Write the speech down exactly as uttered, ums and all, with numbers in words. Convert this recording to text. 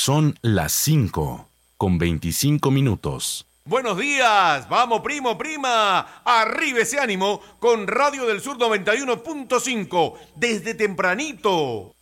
Son las cinco con veinticinco minutos. Buenos días, vamos primo, prima, arriba ese ánimo con Radio del Sur noventa y uno punto cinco, desde tempranito.